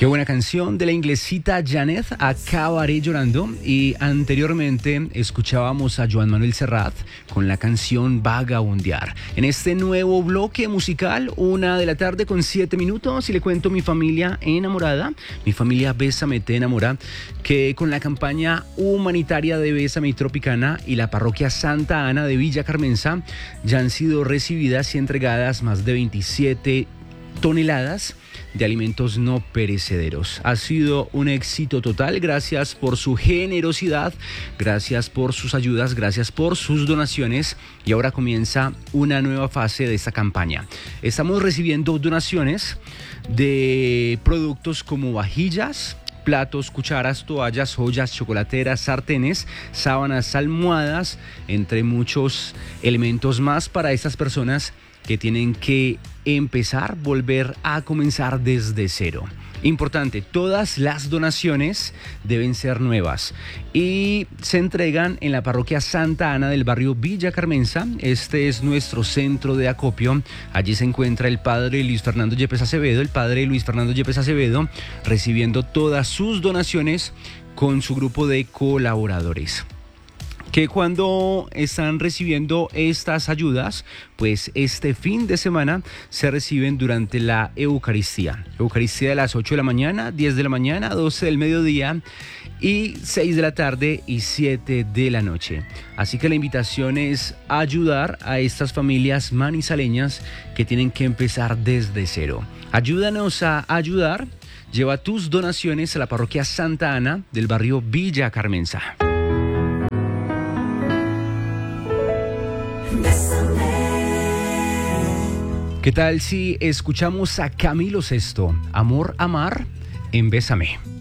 Qué buena canción de la inglesita Janet, Acabaré llorando. Y anteriormente escuchábamos a Joan Manuel Serrat con la canción Vagabundear. En este nuevo bloque musical, 1:07 p.m, y le cuento mi familia enamorada, mi familia Bésame Te Enamora, que con la campaña humanitaria de Bésame Tropicana y la parroquia Santa Ana de Villa Carmenza ya han sido recibidas y entregadas más de 27 toneladas de alimentos no perecederos. Ha sido un éxito total. Gracias por su generosidad, gracias por sus ayudas, gracias por sus donaciones, y ahora comienza una nueva fase de esta campaña. Estamos recibiendo donaciones de productos como vajillas, platos, cucharas, toallas, ollas, chocolateras, sartenes, sábanas, almohadas, entre muchos elementos más para estas personas que tienen que volver a comenzar desde cero. Importante, todas las donaciones deben ser nuevas y se entregan en la parroquia Santa Ana del barrio Villa Carmenza. Este es nuestro centro de acopio. Allí se encuentra el padre Luis Fernando Yepes Acevedo, recibiendo todas sus donaciones con su grupo de colaboradores, que cuando están recibiendo estas ayudas, pues este fin de semana se reciben durante la Eucaristía. Eucaristía de las 8 de la mañana, 10 de la mañana, 12 del mediodía y 6 de la tarde y 7 de la noche. Así que la invitación es ayudar a estas familias manizaleñas que tienen que empezar desde cero. Ayúdanos a ayudar. Lleva tus donaciones a la parroquia Santa Ana del barrio Villa Carmenza. ¿Qué tal si escuchamos a Camilo Sesto, Amor, Amar en Bésame?